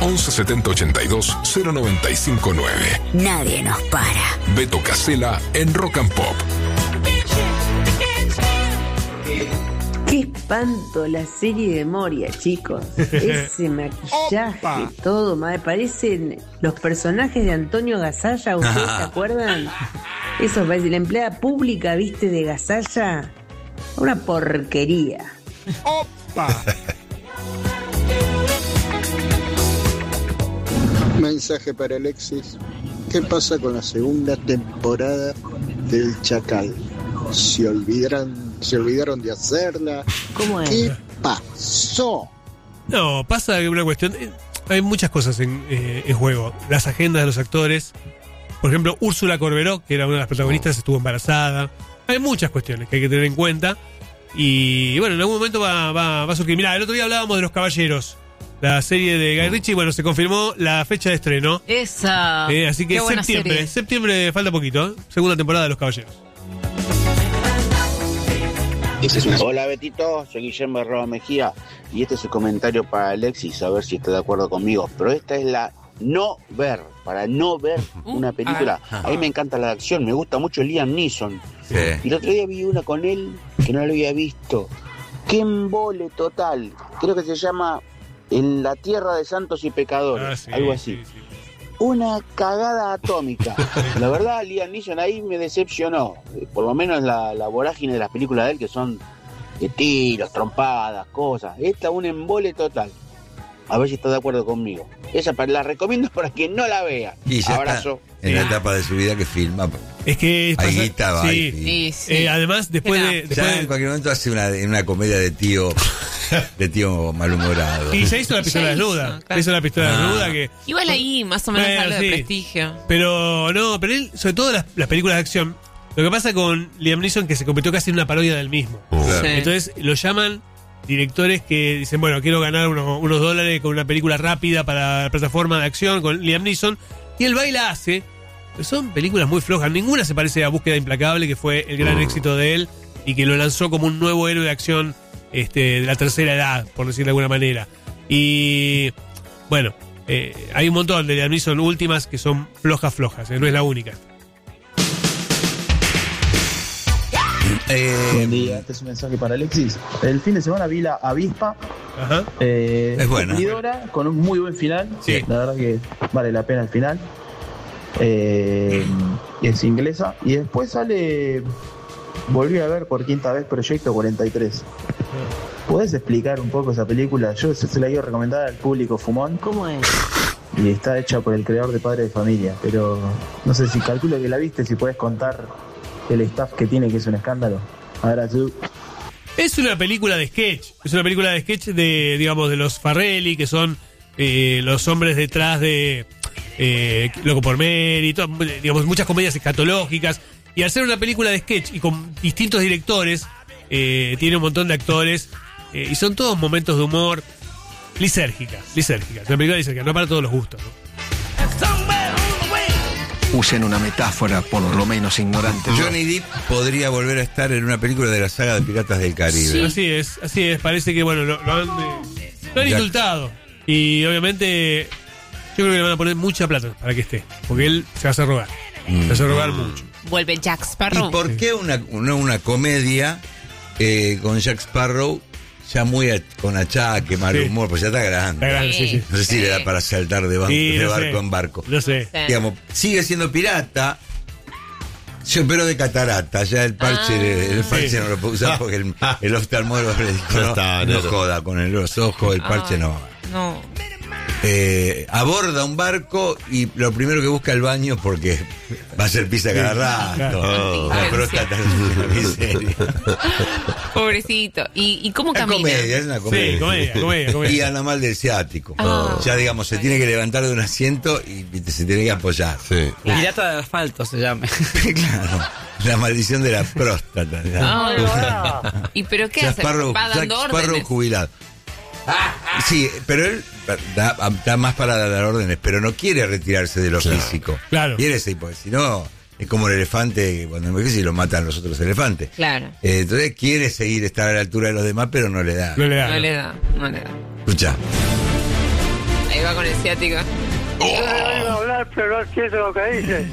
11 70 82 0959. Nadie nos para. Beto Casella en Rock and Pop. Qué espanto la serie de Moria, chicos. Ese maquillaje, todo, me parecen los personajes de Antonio Gasalla. ¿Ustedes se acuerdan? Eso parece, la empleada pública, viste, de Gasalla. Una porquería. ¡Opa! Mensaje para Alexis. ¿Qué pasa con la segunda temporada del Chacal? ¿Se olvidaron de hacerla? ¿Cómo es? ¿Qué pasó? No, pasa una cuestión. Hay muchas cosas en juego. Las agendas de los actores. Por ejemplo, Úrsula Corberó, que era una de las protagonistas, estuvo embarazada. Hay muchas cuestiones que hay que tener en cuenta. Y bueno, en algún momento va a surgir. Mirá, el otro día hablábamos de Los Caballeros, la serie de Guy Ritchie. Bueno, se confirmó la fecha de estreno. Esa. Así que septiembre falta poquito. Segunda temporada de Los Caballeros. Hola Betito, soy Guillermo Roa Mejía y este es el comentario para Alexis, a ver si está de acuerdo conmigo, pero esta es la para no ver una película. A mí me encanta la de acción, me gusta mucho Liam Neeson. Sí. Y el otro día vi una con él que no la había visto. ¡Qué embole total! Creo que se llama En la Tierra de Santos y Pecadores, algo así. Sí. Una cagada atómica. La verdad, Liam Neeson ahí me decepcionó. Por lo menos la vorágine de las películas de él, que son de tiros, trompadas, cosas. Esta un embole total. A ver si está de acuerdo conmigo. Esa la recomiendo para que no la vea. Y ya abrazo. está en la etapa de su vida que filma. Es que ahí estaba. Sí. Además, después en cualquier momento hace una comedia de tío malhumorado. Y se hizo la pistola desnuda. Se hizo la pistola desnuda que. Igual ahí más o menos algo de prestigio. Pero él, sobre todo las películas de acción, lo que pasa con Liam Neeson que se convirtió casi en una parodia del mismo. Sí. Entonces lo llaman directores que dicen, bueno, quiero ganar unos dólares con una película rápida para la plataforma de acción con Liam Neeson, y él va y la hace. Son películas muy flojas, ninguna se parece a Búsqueda Implacable, que fue el gran éxito de él y que lo lanzó como un nuevo héroe de acción de la tercera edad, por decir de alguna manera. Y bueno, hay un montón de Liam Neeson últimas que son flojas, no es la única. Buen día, este es un mensaje para Alexis. El fin de semana vi La Avispa. Ajá. Es buena. Cumplidora, con un muy buen final. Sí. La verdad que vale la pena el final. Es inglesa. Y después volví a ver por quinta vez Proyecto 43. ¿Podés explicar un poco esa película? Yo se la quiero recomendar al público fumón. ¿Cómo es? Y está hecha por el creador de Padre de Familia. Pero no sé si calculo que la viste, si podés contar el staff que tiene, que es un escándalo. Ahora tú. Es una película de sketch. Es una película de sketch de los Farrelly, que son los hombres detrás de Loco por Mérito, digamos, muchas comedias escatológicas. Y al ser una película de sketch y con distintos directores, tiene un montón de actores, y son todos momentos de humor lisérgicas. Una película lisérgica, no para todos los gustos, ¿no? Usen una metáfora por lo menos ignorante. Johnny Depp podría volver a estar en una película de la saga de Piratas del Caribe. Sí. Así es. Parece que, bueno, lo han indultado. Y obviamente, yo creo que le van a poner mucha plata para que esté. Porque él se va a hacer robar. Se va a hacer robar mucho. Vuelve Jack Sparrow. ¿Y por qué una comedia con Jack Sparrow ya muy con achaque, mal humor? Pues ya está grande. Sí. No sé si le da para saltar de barco en barco. No sé. Sí. Digamos, sigue siendo pirata, pero de catarata. Ya el parche, no lo puedo usar porque el oftalmólogo le dijo no joda con los ojos, el parche no. Aborda un barco y lo primero que busca el baño porque va a ser pizza cada rato. La próstata es miseria. Pobrecito. ¿Y cómo camina? Es una comedia. Sí, comedia. Y anda mal del ciático. Ya, digamos, se tiene que levantar de un asiento y se tiene que apoyar. Sí. Claro. Pirata de asfalto se llama. Claro. La maldición de la próstata. ¿Y pero qué hace? Va dando órdenes. Jubilado. Sí, pero él da más para dar órdenes, pero no quiere retirarse de lo físico. Claro. Quiere seguir, porque si no, es como el elefante que cuando envejece y lo matan los otros elefantes. Claro. Entonces quiere seguir, estar a la altura de los demás, pero no le da. No le da. Escucha. Ahí va con el ciático. Yo le oigo hablar, pero no entiendo lo que dice.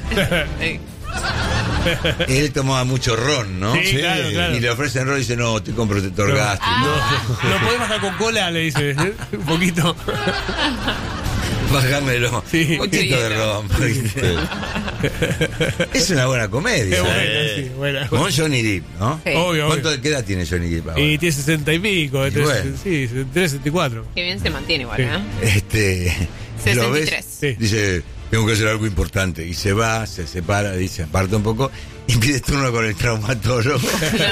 Él tomaba mucho ron, ¿no? Sí, claro. Y le ofrecen ron y dice, no, te compro protector gástrico. No, lo podés bajar con cola, le dice. Un poquito. Bájamelo. Sí. Un poquito de ron. Es una buena comedia. Es buena. Con Johnny Depp, ¿no? Sí. Obvio. ¿Qué edad tiene Johnny Depp ahora? Y tiene 60 y pico. Sí, 64. Qué bien se mantiene igual, ¿eh? 63. Lo ves, dice, tengo que hacer algo importante. Y se va, se separa, dice, aparta un poco y pide turno con el traumatólogo.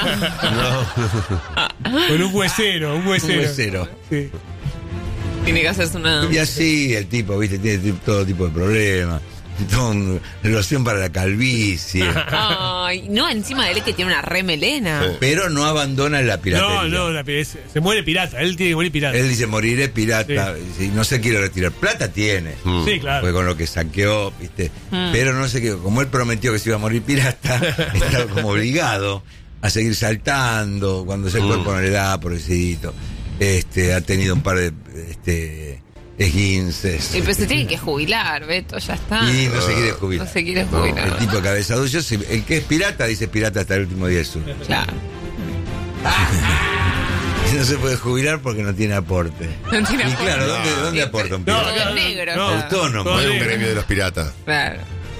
Con un huesero. Sí. Tiene que hacerse una... Y así el tipo, viste, tiene todo tipo de problemas. Loción para la calvicie. Ay, no, encima de él que tiene una remelena. Pero no abandona la piratería. No, se muere pirata. Él tiene que morir pirata. Él dice, moriré pirata. Sí. No se quiere retirar. Plata tiene. Sí, claro. Porque con lo que saqueó, viste. Pero no sé qué. Como él prometió que se iba a morir pirata, está como obligado a seguir saltando cuando ese cuerpo no le da, pobrecito. Ha tenido un par de esguinces. Y pues se tiene que jubilar, Beto, ya está. Y no se quiere jubilar. No se quiere jubilar. El tipo de cabeza dulce, el que es pirata, dice pirata hasta el último día de su vida. Claro. No se puede jubilar porque no tiene aporte. No tiene y claro, ¿dónde aporta un pirata? No, negro. Autónomo. No hay un gremio de los piratas. Claro.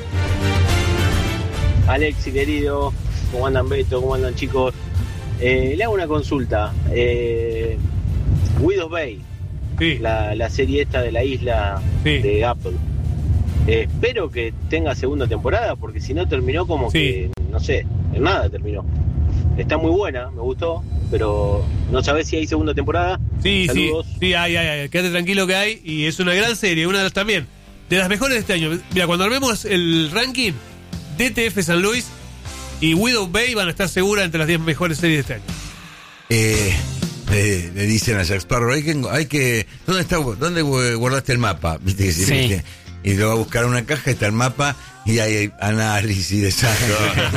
Alexi, querido, ¿cómo andan, Beto? ¿Cómo andan, chicos? Le hago una consulta. Widows Bay, la serie esta de la isla de Apple. Espero que tenga segunda temporada, porque si no terminó como que, no sé, en nada terminó. Está muy buena, me gustó, pero no sabés si hay segunda temporada. Saludos. Sí, hay. Quédate tranquilo que hay, y es una gran serie, una de las también, de las mejores de este año. Mira, cuando armemos el ranking, DTF San Luis y Widows Bay van a estar seguras entre las 10 mejores series de este año. Le dicen a Jack Sparrow, ¿dónde guardaste el mapa? ¿Viste? ¿Viste? Y lo va a buscar una caja, está el mapa y hay análisis de sangre.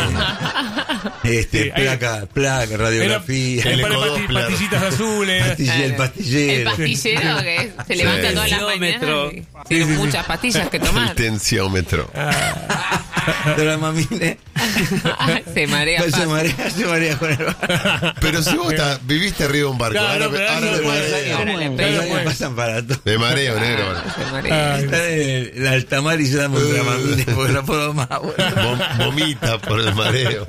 Placa, radiografía. Pastillitas azules. El pastillero que se levanta todas las mañanas. Tiene muchas pastillas que tomar. El tensiómetro. Dramamine. Se marea con el barco. Pero si vos viviste arriba de un barco, ahora pasan para todo. Me mareo, negro. Está en el alta mar y se da un Dramamine porque no puedo más. Vomita por el mareo.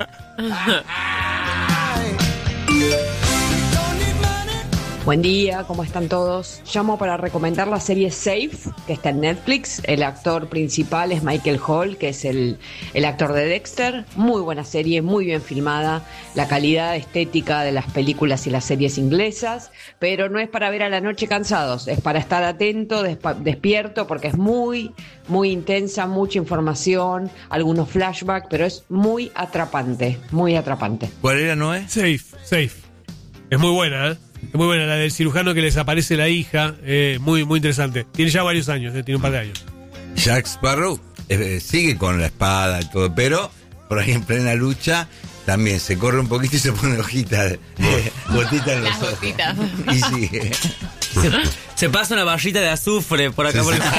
Buen día, ¿cómo están todos? Llamo para recomendar la serie Safe, que está en Netflix. El actor principal es Michael Hall, que es el actor de Dexter. Muy buena serie, muy bien filmada. La calidad estética de las películas y las series inglesas, pero no es para ver a la noche cansados, es para estar atento, despierto, porque es muy, muy intensa, mucha información, algunos flashbacks, pero es muy atrapante, muy atrapante. ¿Cuál era, Noé? Safe. Es muy buena, ¿eh? Es muy buena, la del cirujano que les aparece la hija, muy, muy interesante. Tiene ya varios años, tiene un par de años. Jack Sparrow sigue con la espada y todo, pero por ahí en plena lucha también se corre un poquito y se pone gotita en los ojos. Gotitas. Y sigue. Se pasa una barrita de azufre por acá por el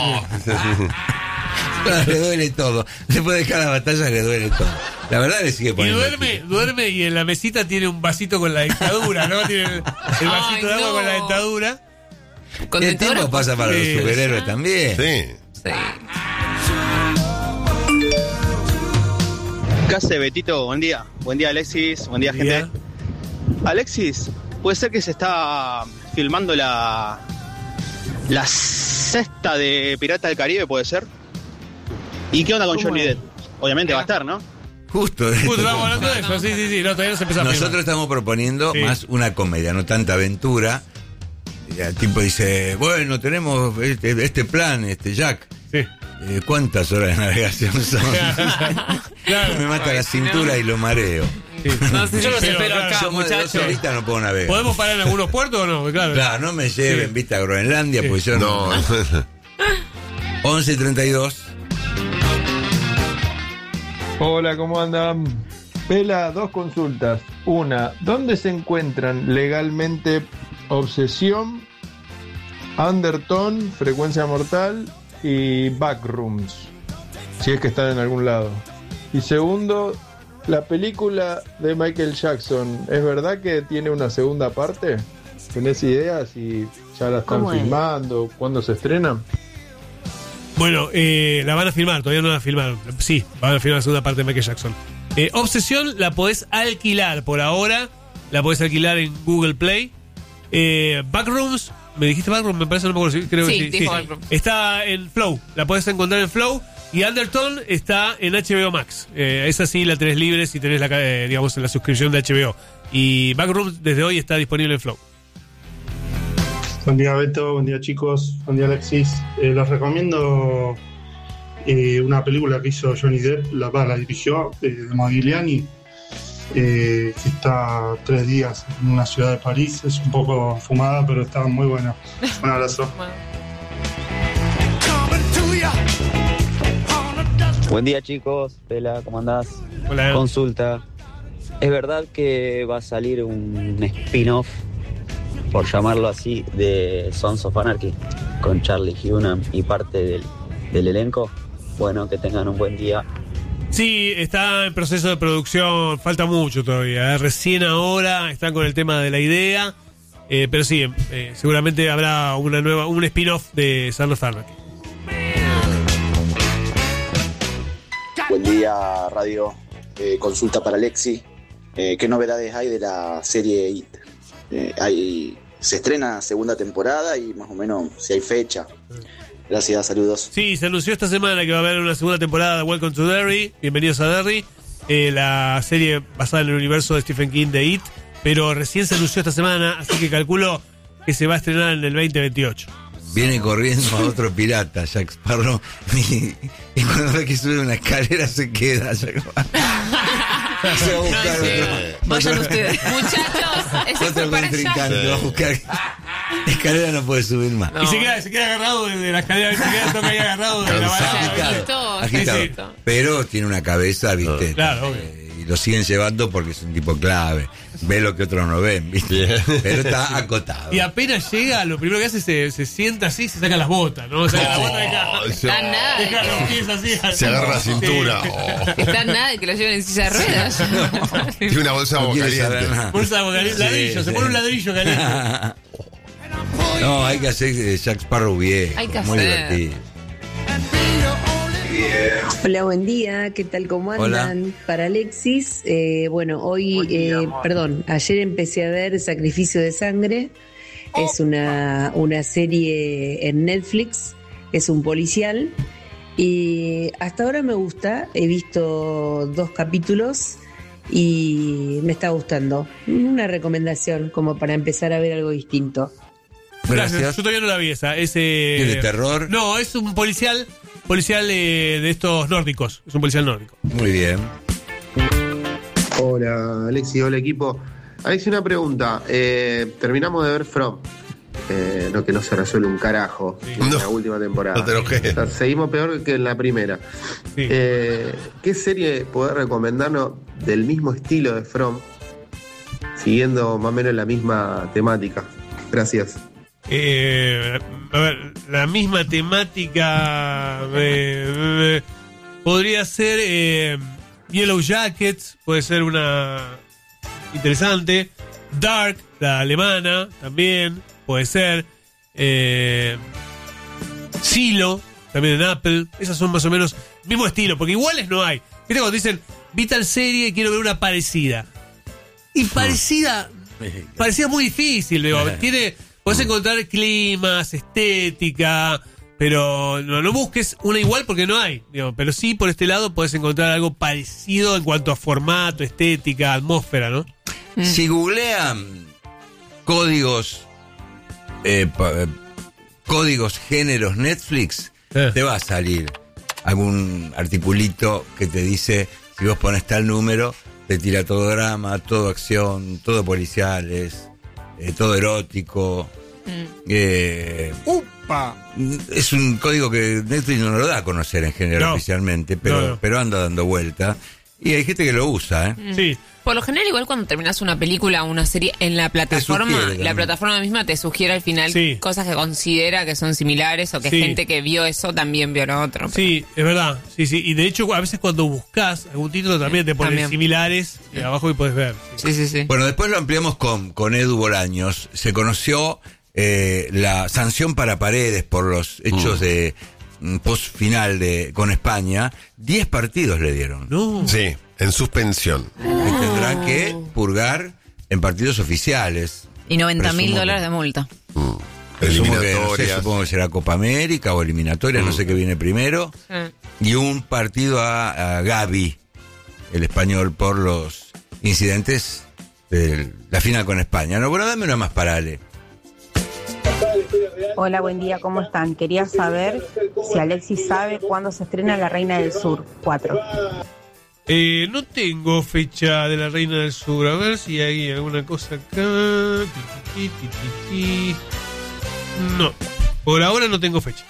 Le duele todo. Después de cada batalla le duele todo. La verdad le sigue poniendo. Y duerme y en la mesita tiene un vasito con la dentadura, ¿no? Tiene el vasito de agua con la dentadura. El tiempo pasa para los superhéroes también. Sí. ¿Qué hace, Betito? Buen día. Buen día, Alexis. Buen día, gente. Alexis, ¿puede ser que se está filmando la sexta de Pirata del Caribe, puede ser? ¿Y qué onda con Johnny Depp? Obviamente va a estar, ¿no? Justo estamos hablando de eso, sí, no, todavía no se empezó a filmar. Nosotros estamos proponiendo más una comedia, no tanta aventura. Y el tipo dice, bueno, tenemos este plan, Jack. Sí. ¿Cuántas horas de navegación son? Claro. Me mata la cintura y lo mareo. Sí. No sé, yo los espero acá, muchachos. Ahorita no puedo navegar. ¿Podemos parar en algunos puertos o no? Claro, no me lleven, viste, a Groenlandia, pues yo no. 11:32. Hola, ¿cómo andan? Pela, 2 consultas. Una, ¿dónde se encuentran legalmente Obsesión, Undertone, Frecuencia Mortal y Backrooms, si es que están en algún lado. Y segundo, la película de Michael Jackson, ¿es verdad que tiene una segunda parte? ¿Tenés idea si ya la están filmando? ¿Cuándo se estrena? Bueno, la van a filmar, todavía no la filmaron. Sí, van a filmar la segunda parte de Michael Jackson. Obsesión la podés alquilar por ahora. La podés alquilar en Google Play. Backrooms, ¿me dijiste Backrooms? Me parece, no me acuerdo. Creo que sí. Backrooms. Está en Flow, la podés encontrar en Flow. Y Undertone está en HBO Max. Esa sí la tenés libre si tenés digamos, la suscripción de HBO. Y Backrooms desde hoy está disponible en Flow. Buen día, Beto. Buen día, chicos. Buen día, Alexis. Les recomiendo una película que hizo Johnny Depp, la dirigió, de Modigliani, que está 3 días en una ciudad de París. Es un poco fumada, pero está muy buena. Un abrazo. Buen día, chicos. Pela, ¿cómo andás? Hola. Consulta. ¿Es verdad que va a salir un spin-off, por llamarlo así, de Sons of Anarchy con Charlie Hunnam y parte del elenco? Bueno, que tengan un buen día. Sí, está en proceso de producción, falta mucho todavía. Recién ahora están con el tema de la idea, pero sí, seguramente habrá un spin-off de Sons of Anarchy. Buen día, radio. Consulta para Alexi. ¿Qué novedades hay de la serie IT? Se estrena segunda temporada y más o menos si hay fecha. Gracias, saludos. Sí, se anunció esta semana que va a haber una segunda temporada de Welcome to Derry. Bienvenidos a Derry. La serie basada en el universo de Stephen King de IT, pero recién se anunció esta semana, así que calculo que se va a estrenar en el 2028. Viene corriendo a otro pirata, Jack Sparrow, y cuando ve que sube una escalera se queda. Se va a buscar otro. Vayan ustedes. Muchachos, ese fue para Jack. Va a buscar escalera, no puede subir más. No. Y se queda agarrado de la escalera, se queda toca ahí agarrado de la barra. Agitado. Pero tiene una cabeza, ¿viste? Claro, y lo siguen llevando porque es un tipo clave. Ve lo que otros no ven, ¿viste? Pero está acotado. Y apenas llega, lo primero que hace se sienta así, se saca las botas, ¿no? Se saca las botas de acá. Está nada. Deja los pies así. Se agarra la cintura. Está nada de que lo lleven en silla de ruedas. Tiene una bolsa de agua caliente. Bolsa de agua caliente. Ladrillo, se pone un ladrillo caliente. No, hay que hacer Jack Sparrow bien. Hay que muy hacer. divertido. Hola, buen día, ¿qué tal? ¿Cómo andan? Hola. Para Alexis, bueno, hoy, ayer empecé a ver Sacrificio de Sangre. Es una serie en Netflix, es un policial y hasta ahora me gusta. He visto 2 capítulos y me está gustando. Una recomendación como para empezar a ver algo distinto. Gracias. Yo todavía no la vi esa. ¿Es de terror? No, es un policial de estos nórdicos. Es un policial nórdico. Muy bien. Hola, Alexi, hola equipo. Alexi, una pregunta. Terminamos de ver From. No, que no se resuelve un carajo en la última temporada. No te enojes. O sea, seguimos peor que en la primera. Sí. ¿Qué serie podés recomendarnos del mismo estilo de From, siguiendo más o menos la misma temática? Gracias. A ver, la misma temática podría ser Yellow Jackets, puede ser una interesante. Dark, la alemana, también puede ser. Silo, también en Apple. Esas son más o menos mismo estilo, porque iguales no hay. Viste cuando dicen, vi tal serie y quiero ver una parecida. Y parecida muy difícil, digo. Podés encontrar climas, estética, pero no busques una igual porque no hay. Digo, pero sí, por este lado podés encontrar algo parecido en cuanto a formato, estética, atmósfera, ¿no? Si googlean códigos géneros Netflix, te va a salir algún articulito que te dice, si vos pones tal número, te tira todo drama, todo acción, todo policiales, todo erótico. Es un código que Netflix no lo da a conocer en general oficialmente, pero anda dando vuelta. Y hay gente que lo usa, ¿eh? Sí. Por lo general, igual cuando terminas una película o una serie en la plataforma, la plataforma misma te sugiere al final cosas que considera que son similares o que gente que vio eso también vio lo otro. Sí, es verdad. Sí. Y de hecho, a veces cuando buscas algún título también te ponen similares y abajo y puedes ver. Sí. Bueno, después lo ampliamos con Edu Bolaños. Se conoció la sanción para Paredes por los hechos de post final con España. 10 partidos le dieron. Sí, en suspensión. Y tendrán que purgar en partidos oficiales. Y $90.000 de multa. Eliminatorias. Supongo que será Copa América o eliminatorias, no sé qué viene primero. Y un partido a Gavi, el español, por los incidentes de la final con España. No, bueno, dame una más para Ale. Hola, buen día, ¿cómo están? Quería saber si Alexis sabe cuándo se estrena La Reina del Sur 4. No tengo fecha de La Reina del Sur. A ver si hay alguna cosa acá. No, por ahora no tengo fecha.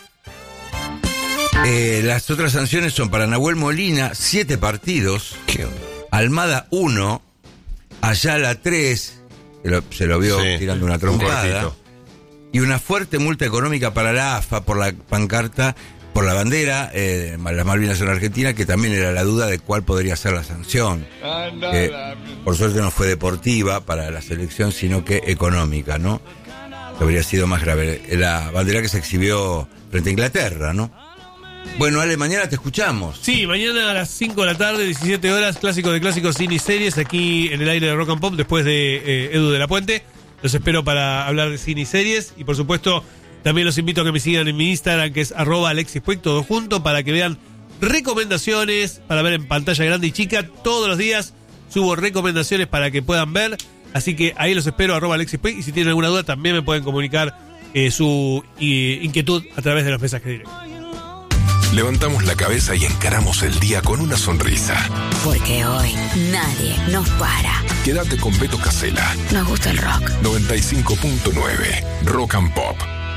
Las otras sanciones son para Nahuel Molina, 7 partidos. Almada 1. Ayala 3. Se lo vio tirando una trompada. Y una fuerte multa económica para la AFA por la pancarta, por la bandera, las Malvinas en Argentina, que también era la duda de cuál podría ser la sanción. Por suerte no fue deportiva para la selección, sino que económica, ¿no? Que habría sido más grave. La bandera que se exhibió frente a Inglaterra, ¿no? Bueno, Ale, mañana te escuchamos. Sí, mañana a las 5 de la tarde, 17 horas, clásico de clásicos, cine y series, aquí en el aire de Rock and Pop, después de Edu de la Puente. Los espero para hablar de cine y series. Y por supuesto, también los invito a que me sigan en mi Instagram, que es @AlexisPuig, todo junto, para que vean recomendaciones para ver en pantalla grande y chica. Todos los días subo recomendaciones para que puedan ver. Así que ahí los espero, @AlexisPuig. Y si tienen alguna duda, también me pueden comunicar su inquietud a través de los mensajes directos. Levantamos la cabeza y encaramos el día con una sonrisa. Porque hoy nadie nos para. Quédate con Beto Casella. Nos gusta el rock. 95.9 Rock and Pop.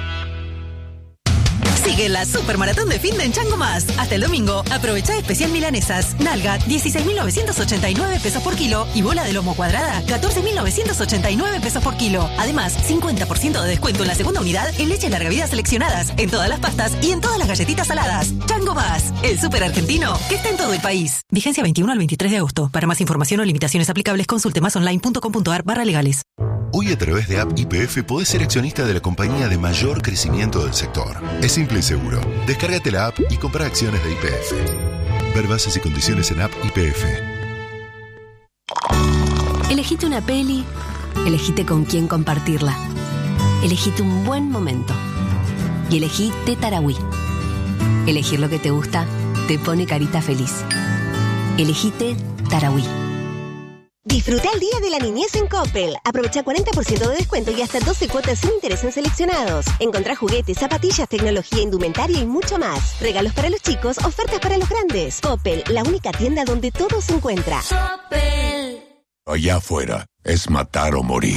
Sigue la Supermaratón de Fin de en Chango Más. Hasta el domingo, aprovecha especial milanesas. Nalga, 16.989 pesos por kilo. Y bola de lomo cuadrada, 14.989 pesos por kilo. Además, 50% de descuento en la segunda unidad en leches larga vida seleccionadas, en todas las pastas y en todas las galletitas saladas. Chango Más, el súper argentino que está en todo el país. Vigencia 21 al 23 de agosto. Para más información o limitaciones aplicables, consulte másonline.com.ar/legales. Hoy a través de App YPF podés ser accionista de la compañía de mayor crecimiento del sector. Es simple y seguro. Descárgate la app y compra acciones de YPF. Ver bases y condiciones en App YPF. Elegite una peli, elegite con quién compartirla. Elegite un buen momento. Y elegí Tarahui. Elegir lo que te gusta te pone carita feliz. Elegite Tarahui. Disfruta el Día de la Niñez en Coppel. Aprovecha 40% de descuento y hasta 12 cuotas sin interés en seleccionados. Encontrá juguetes, zapatillas, tecnología, indumentaria y mucho más. Regalos para los chicos, ofertas para los grandes. Coppel, la única tienda donde todo se encuentra. Coppel. Allá afuera es matar o morir.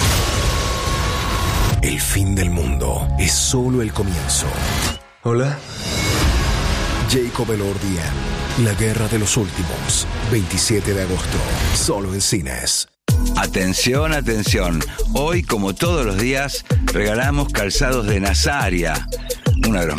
El fin del mundo es solo el comienzo. Hola. Jacob Elordian. La guerra de los últimos. 27 de agosto. Solo en cines. Atención, atención. Hoy, como todos los días, regalamos calzados de Nazaria. Una de los